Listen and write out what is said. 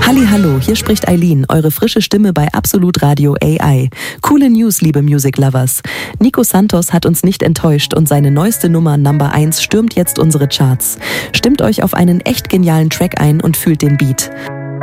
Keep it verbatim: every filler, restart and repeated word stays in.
Hallihallo, hier spricht Eileen, eure frische Stimme bei Absolut Radio A I. Coole News, liebe Music Lovers. Nico Santos hat uns nicht enttäuscht und seine neueste Nummer Number eins stürmt jetzt unsere Charts. Stimmt euch auf einen echt genialen Track ein und fühlt den Beat.